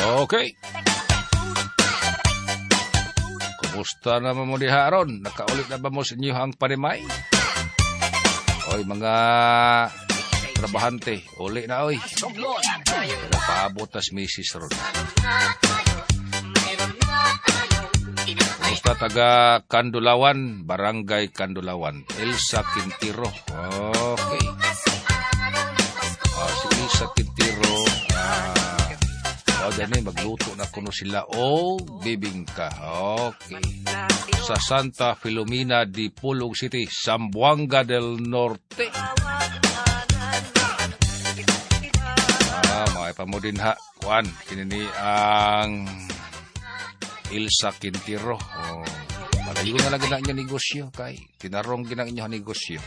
Okay. Kumusta naman mo diha aron? Nakaulit na ba mo sa inyong panimay? Oy, mga trabahante, uli na oy. Paabot tas misis ron. Kumusta taga Kandulawan, Barangay Kandulawan, Elsa Quintiro. Okay. Si Elsa Quintiro, dani magluto na kuno sila bibingka. Okay. Sa Santa Filomena di Pulong City, Zamboanga del Norte. Mga pamudin ha. Kuan, kinini ang Elsa Quintiro. Malayo na lang ginang inyo negosyo kay tinarong ginang inyo negosyo.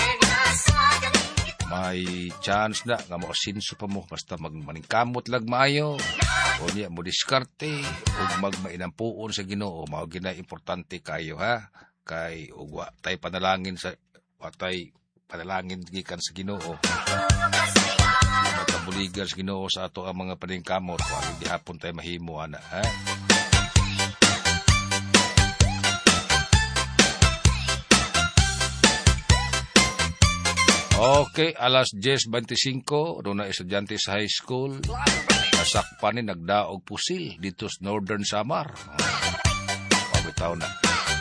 May chance na nga makasinso pa mo basta magmaningkamot lag maayo o niya mo diskarte o magmainampuon sa Ginoo mao gina importante kayo ha kay ugwa tay panalangin sa watay panalangin gikan sa Ginoo matabuligan sa Ginoo sa ato ang mga paningkamot wala gihapon tay mahimo ana ha. Okay, alas 10:25, doon na estudyante sa high school. Nasakpan ni nagdaog pusil dito sa Northern Samar. Pabitaw na.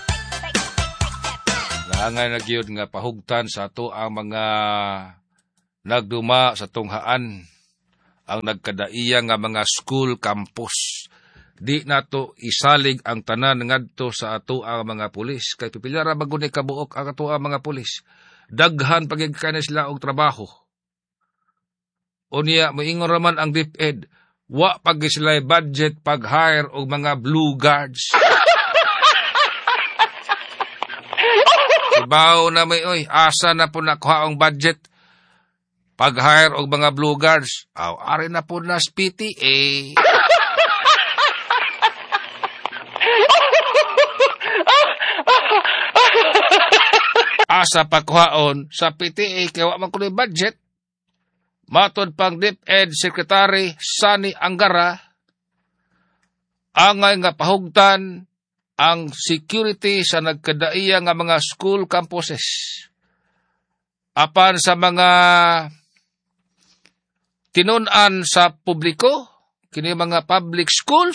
Naangay na gyud nga pahugtan sa ato ang mga nagduma sa tunghaan ang nagkadaiya nga mga school campus. Di nato isalig ang tanan ngadto sa ato ang mga pulis kay pipilara bagunay kabuok ang ato ang mga pulis. Daghan pagigkanis sila og trabaho. Unya moingon raman ang DepEd, wa pag sila budget pag-hire og mga blue guards. Ibaw na may asa na po nakuha ang budget pag-hire og mga blue guards. Ari na po na PTA. Asa pagkuhaon sa PTA kaya wa man kuno budget. Matod pang DepEd Secretary Sani Angara, angay nga pahugtan ang security sa nagkadaiya nga mga school campuses. Apan sa mga tinun-an sa publiko, kini mga public schools,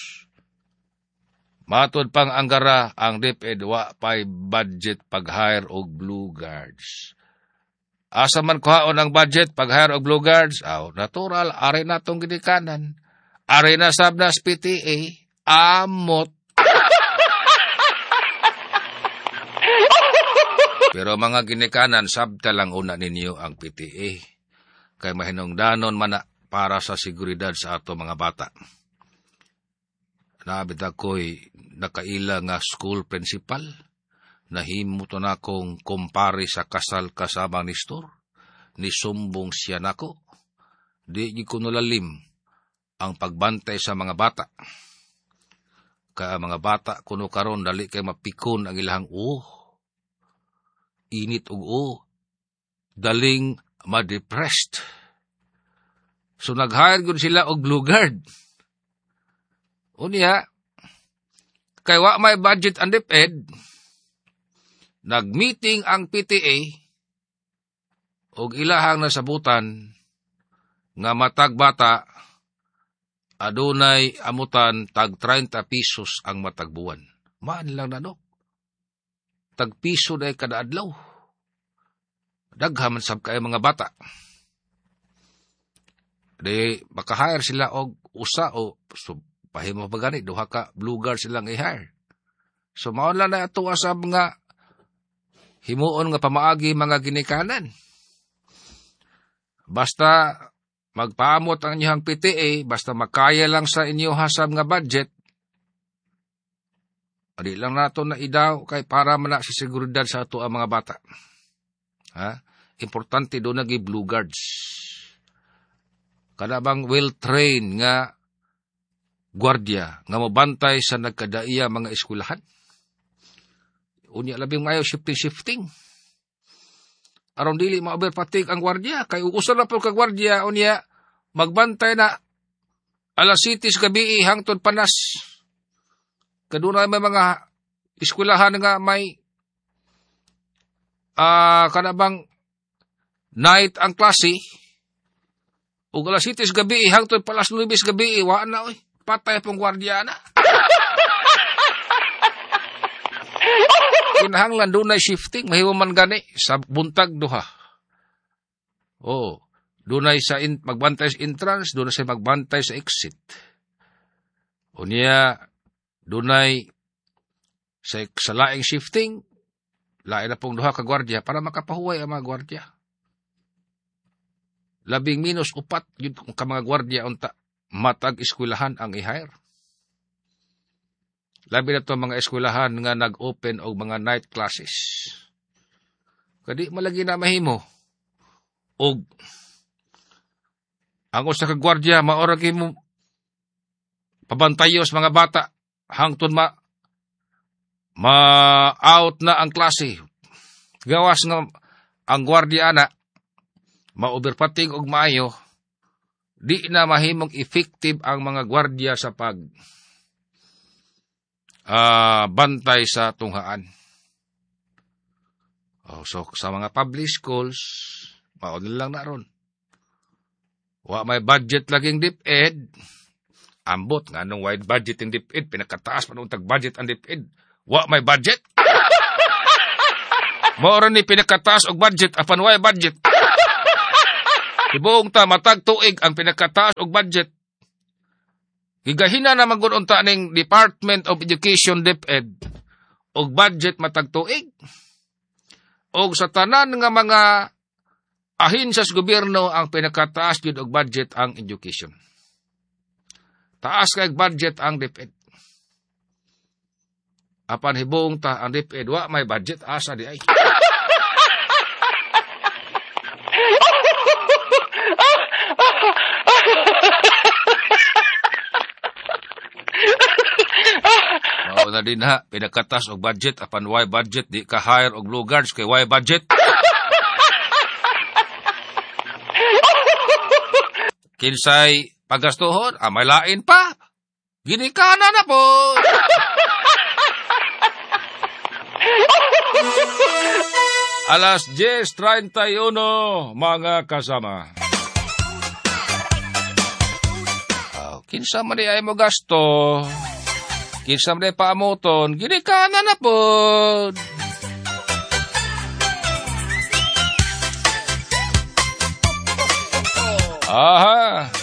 matod pang Angara ang DepEd wa pay budget pag-hire og blue guards. Asa man kuhaon ang budget pag-hire og blue guards? Natural, ari na tong ginikanan. Ari na sab na sa PTA, amot. Pero mga ginikanan, sabta lang una ninyo ang PTA. Kay mahinungdanon man na para sa seguridad sa ato mga bata. Nabit ako'y nakaila nga school principal, nahimuto na akong kumpare sa kasal kasama ni Stor, ni sumbong siya nako. Di ko nulalim ang pagbantay sa mga bata. Kaya mga bata kuno karon dali kay mapikon ang ilahang init ug daling ma-depressed. So nag-hire gud sila og blue guard. Unya, kay wa may budget ang DepEd, nag-meeting ang PTA og ilahang nasabutan nga matag bata adunay amutan tag 30 pesos ang matag buwan. Maan lang na tag piso na kada adlaw. Daghaman sab kay mga bata. Di maka-hire sila og usa o pahimo pa gani, duha ka blue guard silang i-hire. So, maon lang na ito asab nga himuon nga pamaagi mga ginikanan. Basta magpaamot ang inyong PTA, basta makaya lang sa inyo hasab nga budget, adi lang nato na idaw kay para man na sa seguridad sa ato ang mga bata. Importante doon nagi blue guards. Kada bang well-trained nga gwardiya nga mabantay sa nagkadaiya mga eskwelahan. Unya labing mayo shifting. Aron dili ma-overfatigue ang gwardiya kay usa na po ka gwardiya unya magbantay na Alas 7 gabi hangtod panas. Kaduna may mga eskwelahan nga may kanabang night ang klase. Ug alas 7 gabi hangtod palas 9 gabi wa na oy. Patay pong gwardiya na. Kinahanglan dunay shifting mahiwaman gani sa buntag duha. Oh, dunay sa magbantay sa entrance, dunay sa magbantay sa exit. Unya dunay sa laing shifting, lain na pong duha ka gwardiya para makapahuway ang mga gwardiya. 10-4 yun ka mga gwardiya unta matag eskwelahan ang i-hire. Labi na to mga eskwelahan nga nag-open og mga night classes. Kadi malagi na mahimo. Og ang usa ka gwardiya maora mo pabantayo sa mga bata hangtod ma-out na ang klase. Gawas nga ang gwardiya na ma-overpating og maayo, di na mahimong effective ang mga gwardiya sa pag bantay sa tunghaan. So, sa mga public schools, maunil lang na ron. Wa may budget laging DepEd. Ambot nga nung wide budget yung DepEd, pinakataas pa nung tag-budget ang DepEd. Wa may budget. Maura ni pinakataas og budget, apan way budget. Ibuong ta, matag tuig ang pinakataas og budget. Gigahina na magununta ning Department of Education DepEd og budget matag tuig. Og sa tanan nga mga ahinsya sa gobyerno ang pinakataas jud og budget ang education. Taas kay budget ang DepEd. Apan hibuong ta ang DepEd wa may budget asa di ay. Mao na din ha, pinakatas og budget apan why budget di ka hire og blue guards kay why budget. Kinsay pagastuhon, may lain pa. Ginikana na po. Alas 10:31 mga kasama. Kinsa man ay mo gasto. Kinsa man ay paamuton, ginikana na po. Aha.